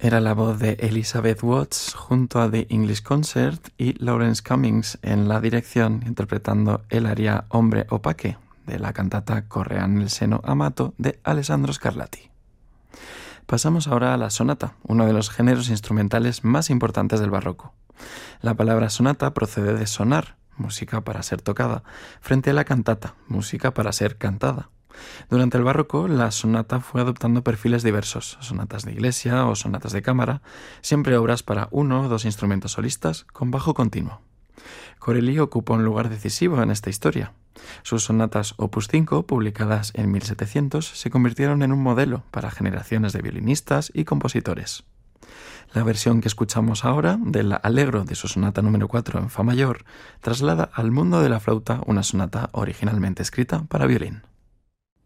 Era la voz de Elizabeth Watts junto a The English Concert y Lawrence Cummings en la dirección, interpretando el aria Hombre opaque de la cantata Correa nel seno amato de Alessandro Scarlatti. Pasamos ahora a la sonata, uno de los géneros instrumentales más importantes del barroco. La palabra sonata procede de sonar, música para ser tocada, frente a la cantata, música para ser cantada. Durante el barroco, la sonata fue adoptando perfiles diversos, sonatas de iglesia o sonatas de cámara, siempre obras para uno o dos instrumentos solistas con bajo continuo. Corelli ocupa un lugar decisivo en esta historia. Sus sonatas Opus 5, publicadas en 1700, se convirtieron en un modelo para generaciones de violinistas y compositores. La versión que escuchamos ahora, del Allegro de su sonata número 4 en fa mayor, traslada al mundo de la flauta una sonata originalmente escrita para violín.